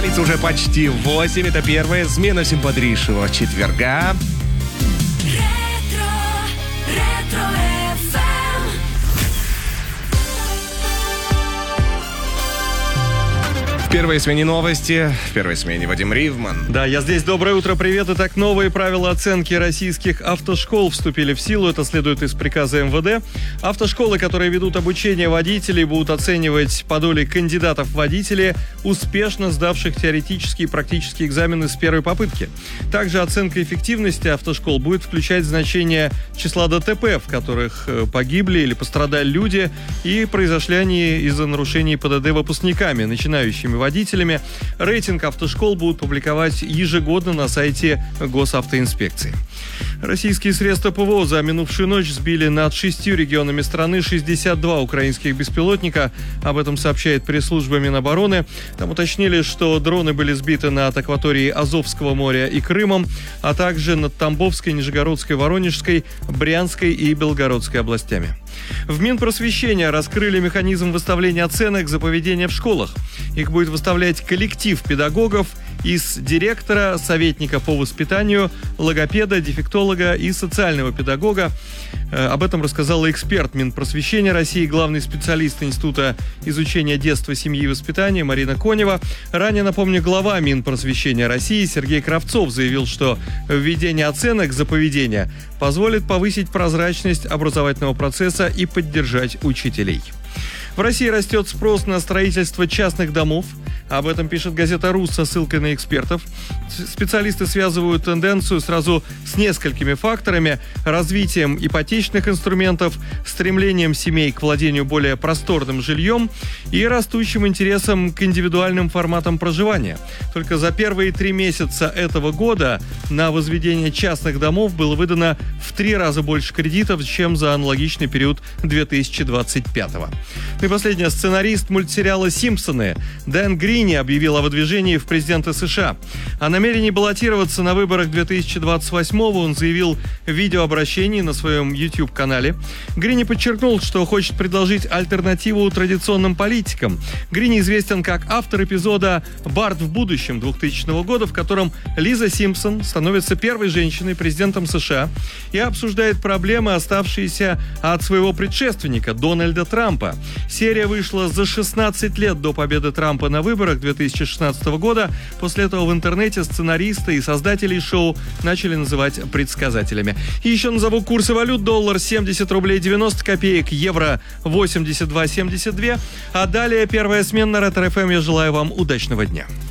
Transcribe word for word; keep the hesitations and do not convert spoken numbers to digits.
Столица уже почти восемь. Это первая смена симпатрийшего четверга. В первой смене новости, в первой смене Вадим Ривман. Да, я здесь. Доброе утро, привет. Итак, новые правила оценки российских автошкол вступили в силу. Это следует из приказа эм вэ дэ. Автошколы, которые ведут обучение водителей, будут оценивать по доле кандидатов в водители, успешно сдавших теоретические и практические экзамены с первой попытки. Также оценка эффективности автошкол будет включать значение числа дэ тэ пэ, в которых погибли или пострадали люди, и произошли они из-за нарушений пэ дэ дэ выпускниками, начинающими водителями. Рейтинг автошкол будут публиковать ежегодно на сайте Госавтоинспекции. Российские средства пэ вэ о за минувшую ночь сбили над шестью регионами страны шестьдесят два украинских беспилотника. Об этом сообщает пресс-служба Минобороны. Там уточнили, что дроны были сбиты над акваторией Азовского моря и Крымом, а также над Тамбовской, Нижегородской, Воронежской, Брянской и Белгородской областями. В Минпросвещения раскрыли механизм выставления оценок за поведение в школах. Их будет выставлять коллектив педагогов из директора, советника по воспитанию, логопеда, дефектолога и социального педагога. Об этом рассказала эксперт Минпросвещения России, главный специалист Института изучения детства, семьи и воспитания Марина Конева. Ранее, напомню, глава Минпросвещения России Сергей Кравцов заявил, что введение оценок за поведение позволит повысить прозрачность образовательного процесса и поддержать учителей. В России растет спрос на строительство частных домов. Об этом пишет газета «Рус» со ссылкой на экспертов. Специалисты связывают тенденцию сразу с несколькими факторами: развитием ипотечных инструментов, стремлением семей к владению более просторным жильем и растущим интересом к индивидуальным форматам проживания. Только за первые три месяца этого года на возведение частных домов было выдано в три раза больше кредитов, чем за аналогичный период две тысячи двадцать пятого. И последнее. Сценарист мультсериала «Симпсоны» Дэн Грини объявил о выдвижении в президенты США. О намерении баллотироваться на выборах две тысячи двадцать восьмого он заявил в видеообращении на своем YouTube-канале. Грини подчеркнул, что хочет предложить альтернативу традиционным политикам. Грини известен как автор эпизода «Барт в будущем» двухтысячного года, в котором Лиза Симпсон становится первой женщиной президентом США и обсуждает проблемы, оставшиеся от своего предшественника Дональда Трампа. Серия вышла за шестнадцать лет до победы Трампа на выборах две тысячи шестнадцатого года. После этого в интернете сценаристы и создатели шоу начали называть предсказателями. И еще назову курсы валют. Доллар семьдесят рублей девяносто копеек, евро восемьдесят два семьдесят два. А далее первая смена на Ретро эф эм. Я желаю вам удачного дня.